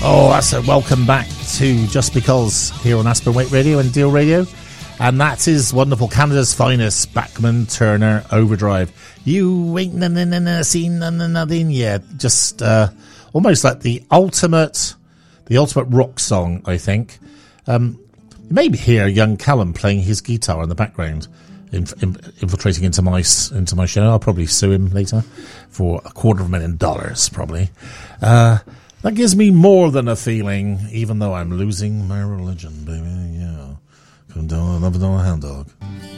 Oh, that's a welcome back to Just Because here on Aspen Weight Radio and Deal Radio. And that is wonderful Canada's finest Bachman Turner Overdrive. You ain't seen nothing yet. Just almost like the ultimate rock song, I think. You may hear young Callum playing his guitar in the background, infiltrating into my show. I'll probably sue him later for $250,000, probably. That gives me more than a feeling, even though I'm losing my religion, baby. Yeah. Come down, love it on a hound dog.